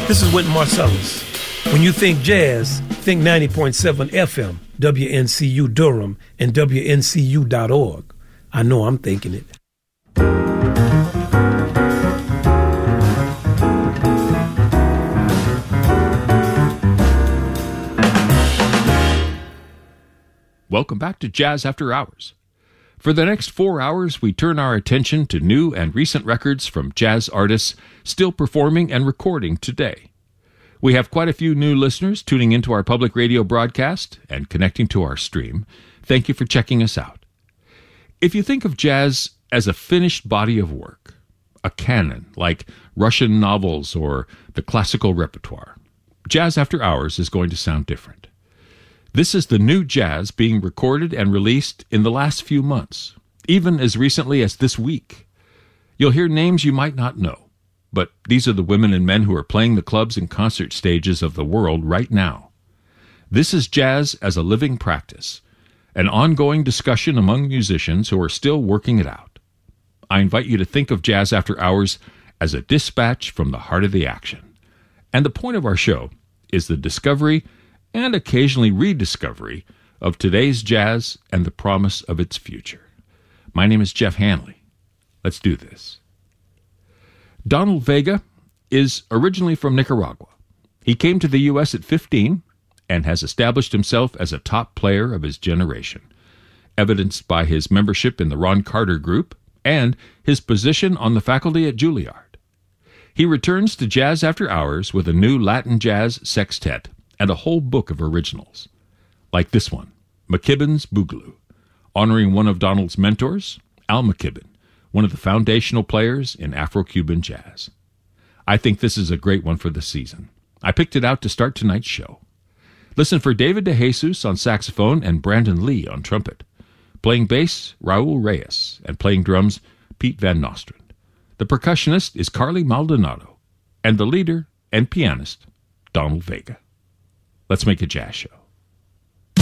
This is Wynton Marsalis. When you think jazz, think 90.7 FM, WNCU Durham, and WNCU.org. I know I'm thinking it. Welcome back to Jazz After Hours. For the next 4 hours, we turn our attention to new and recent records from jazz artists still performing and recording today. We have quite a few new listeners tuning into our public radio broadcast and connecting to our stream. Thank you for checking us out. If you think of jazz as a finished body of work, a canon like Russian novels or the classical repertoire, Jazz After Hours is going to sound different. This is the new jazz being recorded and released in the last few months, even as recently as this week. You'll hear names you might not know, but these are the women and men who are playing the clubs and concert stages of the world right now. This is jazz as a living practice, an ongoing discussion among musicians who are still working it out. I invite you to think of Jazz After Hours as a dispatch from the heart of the action. And the point of our show is the discovery and occasionally rediscovery of today's jazz and the promise of its future. My name is Jeff Hanley. Let's do this. Donald Vega is originally from Nicaragua. He came to the U.S. at 15 and has established himself as a top player of his generation, evidenced by his membership in the Ron Carter Group and his position on the faculty at Juilliard. He returns to Jazz After Hours with a new Latin jazz sextet and a whole book of originals, like this one, McKibben's Boogaloo, honoring one of Donald's mentors, Al McKibben, one of the foundational players in Afro-Cuban jazz. I think this is a great one for the season. I picked it out to start tonight's show. Listen for David DeJesus on saxophone and Brandon Lee on trumpet. Playing bass, Raul Reyes, and playing drums, Pete Van Nostrand. The percussionist is Carly Maldonado, and the leader and pianist, Donald Vega. Let's make a jazz show.